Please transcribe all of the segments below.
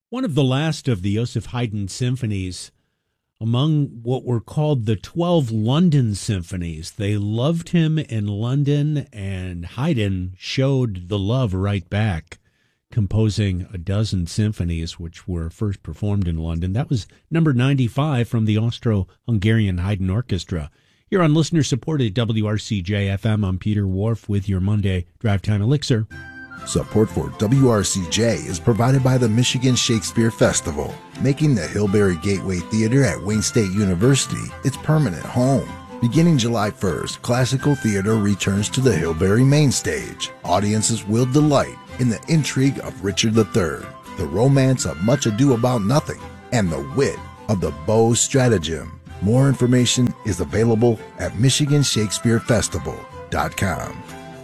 One of the last of the Joseph Haydn symphonies, among what were called the 12 London symphonies. They loved him in London, and Haydn showed the love right back, composing a dozen symphonies which were first performed in London. That was number 95 from the Austro-Hungarian Haydn Orchestra. You're on listener-supported WRCJ-FM. I'm Peter Wharf with your Monday Drive Time Elixir. Support for WRCJ is provided by the Michigan Shakespeare Festival, making the Hillberry Gateway Theater at Wayne State University its permanent home. Beginning July 1st, classical theater returns to the Hillberry main stage. Audiences will delight in the intrigue of Richard III, the romance of Much Ado About Nothing, and the wit of the Beaux Stratagem. More information is available at MichiganShakespeareFestival.com.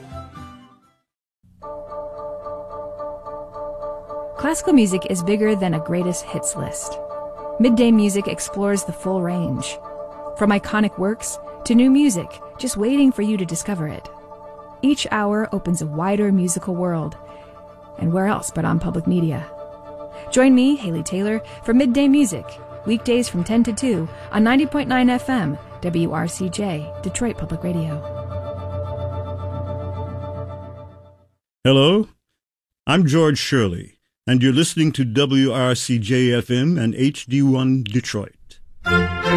Classical music is bigger than a greatest hits list. Midday Music explores the full range. From iconic works to new music, just waiting for you to discover it. Each hour opens a wider musical world. And where else but on public media? Join me, Haley Taylor, for Midday Music, weekdays from 10 to 2 on 90.9 FM, WRCJ, Detroit Public Radio. Hello, I'm George Shirley, and you're listening to WRCJ-FM and HD1 Detroit.